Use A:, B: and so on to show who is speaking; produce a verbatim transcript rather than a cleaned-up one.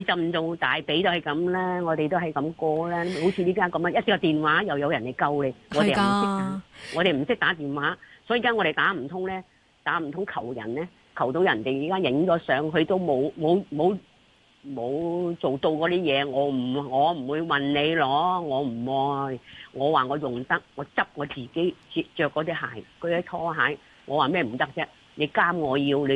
A: 浸到大髀都係咁啦，我哋都係咁過啦。好似呢家咁啊，一個電話又有人嚟救你，我哋又唔識打，我哋唔識打電話，所以而家我哋打唔通咧，打唔通求人咧，求到人哋而家影咗相，佢都冇冇冇冇做到嗰啲嘢，我唔我唔會問你攞，我唔會，我話我用得，我執我自己着嗰啲鞋，嗰啲拖鞋，我話咩唔得啫？你監我要你。